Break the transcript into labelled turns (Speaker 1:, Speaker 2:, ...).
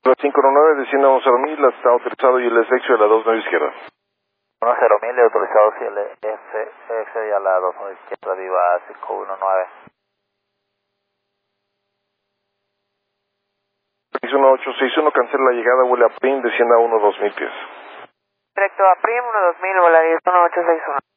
Speaker 1: La 519, descienda a 10.000, la está autorizado y el execcio de la 29 izquierda.
Speaker 2: 10.000, autorizado si el F y a la 29 izquierda, viva 519.
Speaker 1: 61861, cancela la llegada, vuela a PRIM, descienda a 2.000 pies.
Speaker 3: Directo a PRIM, 1-2000, vola 10-1861.